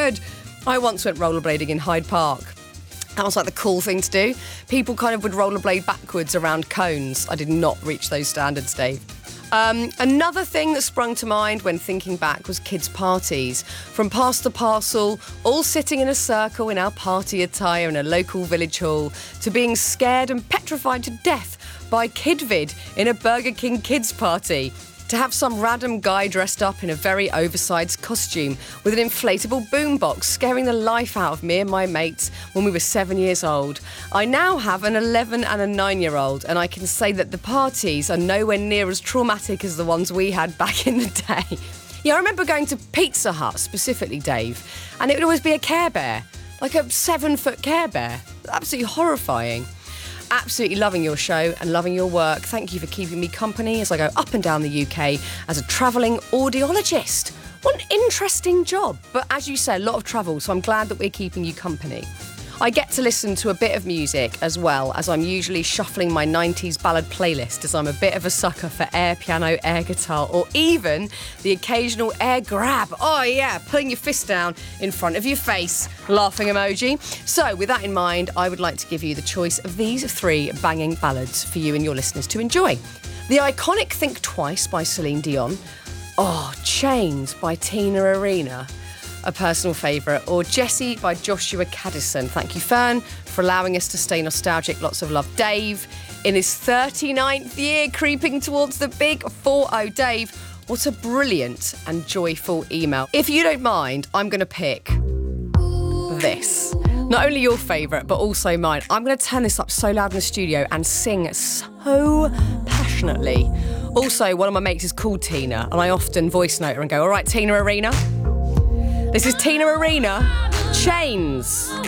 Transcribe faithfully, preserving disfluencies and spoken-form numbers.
good. I once went rollerblading in Hyde Park. That was like the cool thing to do. People kind of would rollerblade backwards around cones. I did not reach those standards, Dave. Um, another thing that sprung to mind when thinking back was kids' parties. From Pass the Parcel, all sitting in a circle in our party attire in a local village hall, to being scared and petrified to death by Kidvid in a Burger King kids' party. To have some random guy dressed up in a very oversized costume with an inflatable boombox scaring the life out of me and my mates when we were seven years old. I now have an eleven and a nine-year-old, and I can say that the parties are nowhere near as traumatic as the ones we had back in the day. Yeah, I remember going to Pizza Hut specifically, Dave, and it would always be a Care Bear, like a seven-foot Care Bear. Absolutely horrifying. Absolutely loving your show and loving your work. Thank you for keeping me company as I go up and down the U K as a travelling audiologist. What an interesting job. But as you say, a lot of travel, so I'm glad that we're keeping you company. I get to listen to a bit of music as well, as I'm usually shuffling my nineties ballad playlist, as I'm a bit of a sucker for air piano, air guitar, or even the occasional air grab. Oh yeah, putting your fist down in front of your face, laughing emoji. So with that in mind, I would like to give you the choice of these three banging ballads for you and your listeners to enjoy. The iconic Think Twice by Celine Dion. Oh, Chains by Tina Arena, a personal favourite, or Jessie by Joshua Caddison. Thank you, Fern, for allowing us to stay nostalgic. Lots of love. Dave, in his thirty-ninth year, creeping towards the big four oh. Dave, what a brilliant and joyful email. If you don't mind, I'm going to pick this. Not only your favourite, but also mine. I'm going to turn this up so loud in the studio and sing so passionately. Also, one of my mates is called Tina, and I often voice note her and go, all right, Tina Arena. This is Tina Arena, Chains.